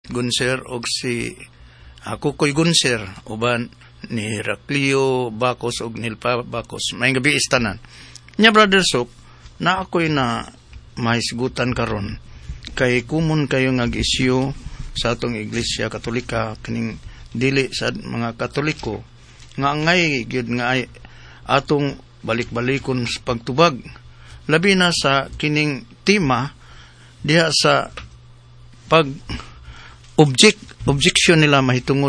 Gunser og si Kukoy Gunser uban ni Heraclio Bacos og Nilpa Bacos. May gabi istanan. Nya Brother Sok, na ako'y na mahisgutan karon kay kumon kayo nga gisyu sa atong Iglesia Katolika kining dili sa mga Katoliko nga ngay gyud nga ay atong balik-balikon sa pagtubag, labi na sa kining tema diha sa objection nila mahitungod